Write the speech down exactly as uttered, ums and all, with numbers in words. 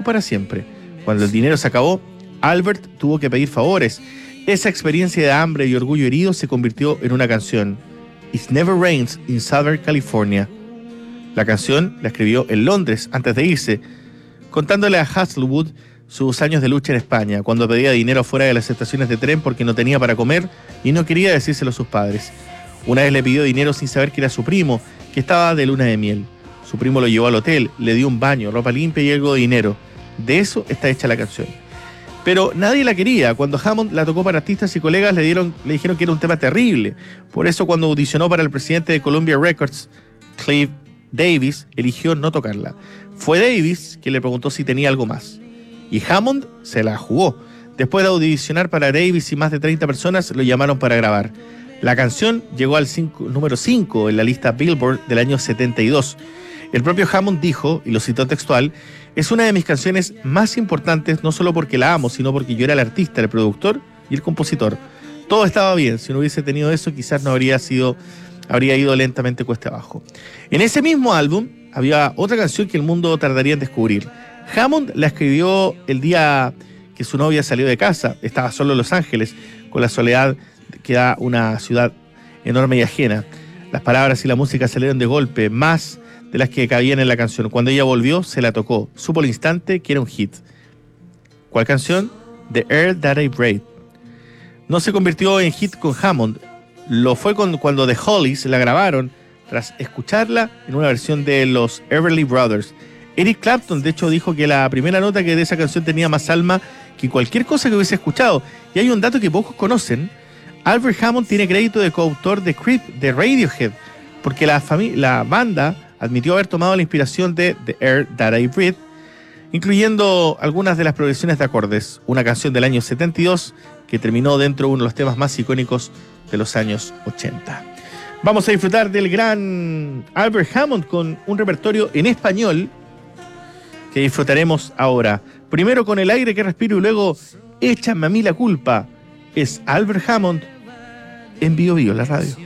para siempre. Cuando el dinero se acabó, Albert tuvo que pedir favores. Esa experiencia de hambre y orgullo herido se convirtió en una canción. It Never Rains in Southern California. La canción la escribió en Londres antes de irse, contándole a Hasselwood sus años de lucha en España, cuando pedía dinero fuera de las estaciones de tren porque no tenía para comer y no quería decírselo a sus padres. Una vez le pidió dinero sin saber que era su primo, que estaba de luna de miel. Su primo lo llevó al hotel, le dio un baño, ropa limpia y algo de dinero. De eso está hecha la canción. Pero nadie la quería. Cuando Hammond la tocó para artistas y colegas, le, dieron, le dijeron que era un tema terrible. Por eso, cuando audicionó para el presidente de Columbia Records, Clive Davis, eligió no tocarla. Fue Davis quien le preguntó si tenía algo más. Y Hammond se la jugó. Después de audicionar para Davis y más de treinta personas, lo llamaron para grabar. La canción llegó al cinco, número cinco en la lista Billboard del año setenta y dos. El propio Hammond dijo, y lo citó textual, es una de mis canciones más importantes, no solo porque la amo, sino porque yo era el artista, el productor y el compositor. Todo estaba bien. Si no hubiese tenido eso, quizás no habría sido, habría ido lentamente cuesta abajo. En ese mismo álbum había otra canción que el mundo tardaría en descubrir. Hammond la escribió el día que su novia salió de casa. Estaba solo en Los Ángeles, con la soledad que da una ciudad enorme y ajena. Las palabras y la música salieron de golpe, más de las que cabían en la canción. Cuando ella volvió, se la tocó. Supo al instante que era un hit. ¿Cuál canción? The Air That I Breathe. No se convirtió en hit con Hammond. Lo fue con, cuando The Hollies la grabaron, tras escucharla en una versión de los Everly Brothers. Eric Clapton, de hecho, dijo que la primera nota que de esa canción tenía más alma que cualquier cosa que hubiese escuchado. Y hay un dato que pocos conocen. Albert Hammond tiene crédito de coautor de Creep de Radiohead, porque la, fami- la banda admitió haber tomado la inspiración de The Air That I Breathe, incluyendo algunas de las progresiones de acordes, una canción del año setenta y dos que terminó dentro de uno de los temas más icónicos de los años ochenta. Vamos a disfrutar del gran Albert Hammond con un repertorio en español que disfrutaremos ahora. Primero con El aire que respiro y luego Échame a mí la culpa. Es Albert Hammond en Bio Bio, la radio.